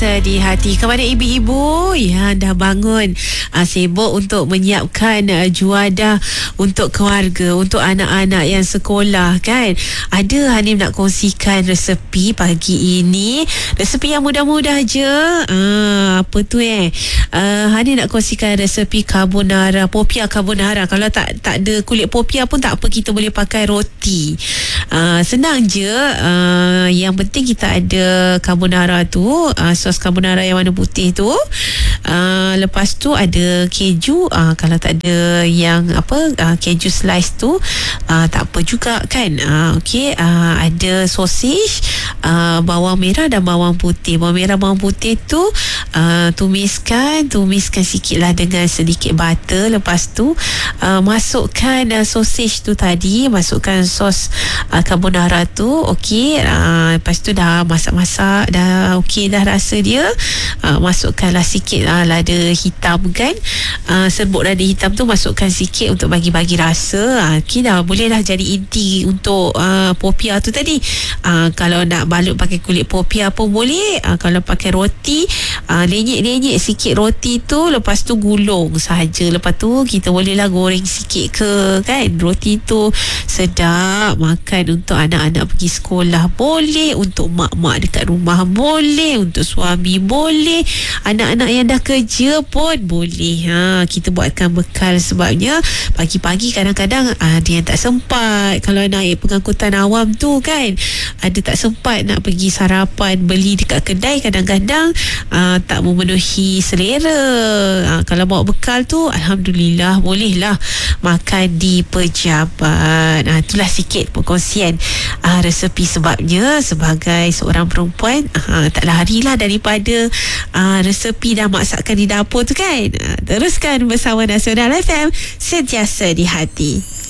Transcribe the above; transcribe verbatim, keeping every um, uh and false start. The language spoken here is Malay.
Di hati kepada ibu-ibu yang dah bangun uh, sibuk untuk menyiapkan uh, juadah untuk keluarga, untuk anak-anak yang sekolah kan. Ada Hanim nak kongsikan resepi pagi ini, resepi yang mudah-mudah je. uh, apa tu eh uh, Hanim nak kongsikan resepi carbonara, popia carbonara. Kalau tak tak ada kulit popia pun tak apa, kita boleh pakai roti. uh, senang je. Uh, yang penting kita ada carbonara tu, uh, sos carbonara yang warna putih tu. Uh, lepas tu ada keju. Uh, kalau tak ada yang apa uh, keju slice tu uh, tak apa juga kan. Uh, Okey, uh, ada sausage, uh, bawang merah dan bawang putih. Bawang merah, bawang putih tu uh, tumiskan, tumiskan sikit lah dengan sedikit butter. Lepas tu uh, masukkan uh, sausage tu tadi, masukkan sos uh, carbonara tu. Okey, uh, lepas tu dah masak-masak, dah okey dah rasa dia. Uh, masukkanlah sikit uh, lada hitam kan. Uh, serbuk lada hitam tu masukkan sikit untuk bagi-bagi rasa. Uh, okey dah, boleh dah jadi inti untuk uh, popia tu tadi. Uh, kalau nak balut pakai kulit popia pun boleh. Uh, kalau pakai roti, uh, lenyek-lenyek sikit roti tu, lepas tu gulung sahaja. Lepas tu kita bolehlah goreng sikit ke kan. Roti tu sedap makan untuk anak-anak pergi sekolah, boleh untuk mak-mak dekat rumah, boleh untuk suami, boleh anak-anak yang dah kerja pun boleh. Ha, kita buatkan bekal, sebabnya pagi-pagi kadang-kadang ada yang tak sempat kalau naik pengangkutan awam tu kan, ada tak sempat nak pergi sarapan, beli dekat kedai, kadang-kadang uh, tak memenuhi selera. Uh, kalau bawa bekal tu alhamdulillah bolehlah makan di pejabat. Uh, itulah sikit perkongsian uh, resepi, sebabnya sebagai seorang perempuan uh, tak larilah daripada uh, resepi dan masakan di dapur tu kan. Uh, teruskan bersama Nasional F M, sentiasa di hati.